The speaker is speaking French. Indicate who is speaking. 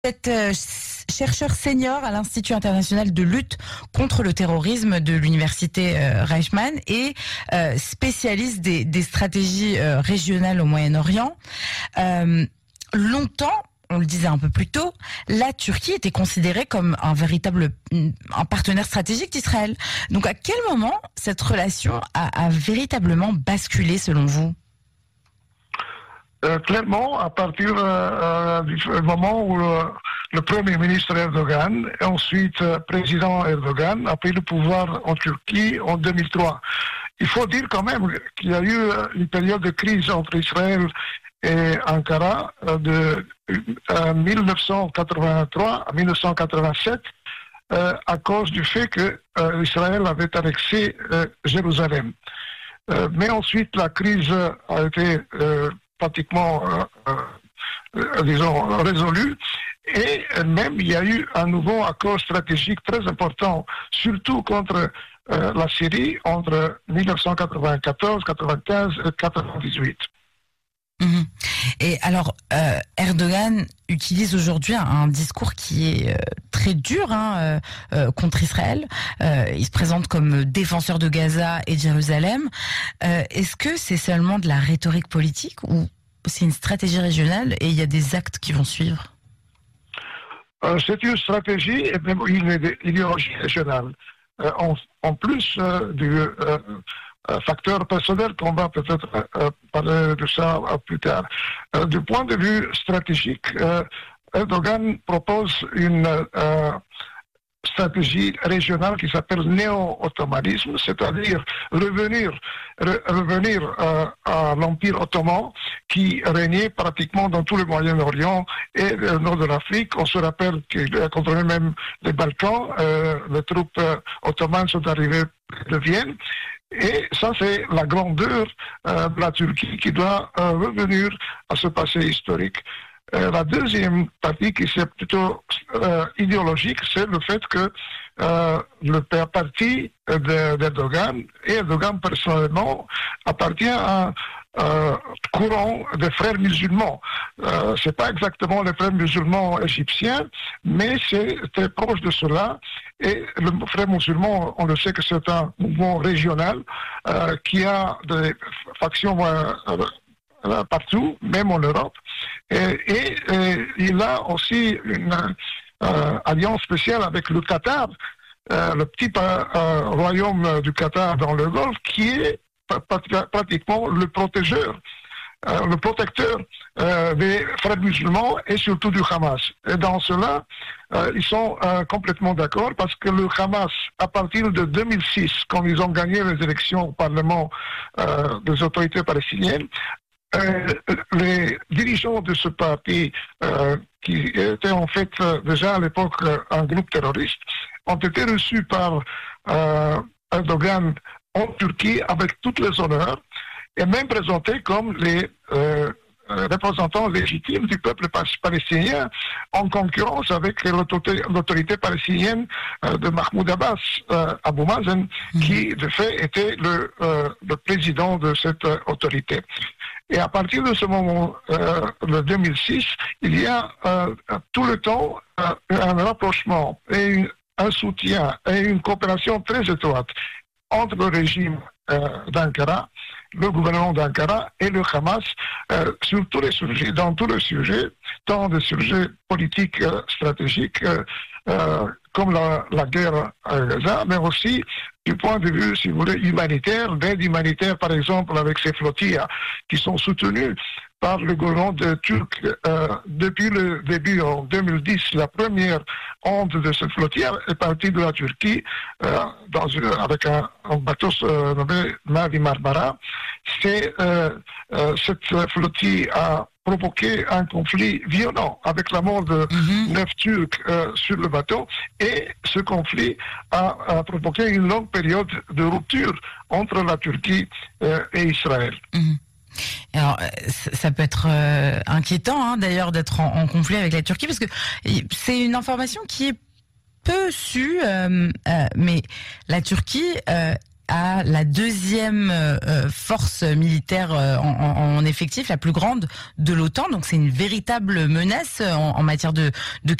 Speaker 1: Vous êtes chercheur senior à l'Institut international de lutte contre le terrorisme de l'université Reichmann et spécialiste des stratégies régionales au Moyen-Orient. Longtemps, on le disait un peu plus tôt, la Turquie était considérée comme un partenaire stratégique d'Israël. Donc à quel moment cette relation a véritablement basculé selon vous ?
Speaker 2: Clairement, à partir du moment où le Premier ministre Erdogan et ensuite président Erdogan a pris le pouvoir en Turquie en 2003. Il faut dire quand même qu'il y a eu une période de crise entre Israël et Ankara de 1983 à 1987 à cause du fait que Israël avait annexé Jérusalem. Mais ensuite, la crise a été pratiquement, résolue. Et même, il y a eu un nouveau accord stratégique très important, surtout contre la Syrie, entre 1994, 95 et 1998.
Speaker 1: Et alors, Erdogan utilise aujourd'hui un discours qui est très dur contre Israël. Il se présente comme défenseur de Gaza et de Jérusalem. Est-ce que c'est seulement de la rhétorique politique ou c'est une stratégie régionale et il y a des actes qui vont suivre ?
Speaker 2: C'est une stratégie et même une idéologie régionale. En plus du facteur personnel, qu'on va peut-être parler de ça plus tard. Du point de vue stratégique, Erdogan propose une stratégie régionale qui s'appelle néo-ottomanisme, c'est-à-dire revenir à l'Empire ottoman qui régnait pratiquement dans tout le Moyen-Orient et le nord de l'Afrique. On se rappelle qu'il a contrôlé même les Balkans. Les troupes ottomanes sont arrivées de Vienne. Et ça, c'est la grandeur de la Turquie qui doit revenir à ce passé historique. La deuxième partie, qui c'est plutôt idéologique, c'est le fait que le parti d'Erdogan, et Erdogan personnellement, appartient à un courant des frères musulmans. C'est pas exactement les frères musulmans égyptiens, mais c'est très proche de cela. Et le frère musulman, on le sait que c'est un mouvement régional qui a des factions partout, même en Europe. Et il a aussi une alliance spéciale avec le Qatar, le petit royaume du Qatar dans le Golfe, qui est pratiquement le protecteur des frères musulmans et surtout du Hamas. Et dans cela, ils sont complètement d'accord parce que le Hamas, à partir de 2006, quand ils ont gagné les élections au Parlement des autorités palestiniennes, les dirigeants de ce parti, qui était en fait déjà à l'époque un groupe terroriste, ont été reçus par Erdogan en Turquie avec tous les honneurs et même présentés comme les représentants légitimes du peuple palestinien en concurrence avec l'autorité palestinienne de Mahmoud Abbas, Abou Mazen, qui de fait était le président de cette autorité. Et à partir de ce moment, le 2006, il y a tout le temps un rapprochement et un soutien et une coopération très étroite entre le régime d'Ankara, le gouvernement d'Ankara et le Hamas sur tous les sujets, dans tous les sujets, tant des sujets politiques, stratégiques, comme la guerre à Gaza, mais aussi du point de vue, si vous voulez, humanitaire, d'aide humanitaire, par exemple, avec ces flottilles qui sont soutenues par le gouvernement turc. Depuis le début, en 2010, la première onde de cette flottille est partie de la Turquie avec un bateau nommé Mavi Marmara. Cette flottille a provoqué un conflit violent avec la mort de 9 Turcs sur le bateau, et ce conflit a provoqué une longue période de rupture entre la Turquie et Israël.
Speaker 1: Alors, ça peut être inquiétant d'ailleurs d'être en conflit avec la Turquie, parce que c'est une information qui est peu su, mais la Turquie a la deuxième force militaire en effectif, la plus grande de l'OTAN. Donc c'est une véritable menace en matière de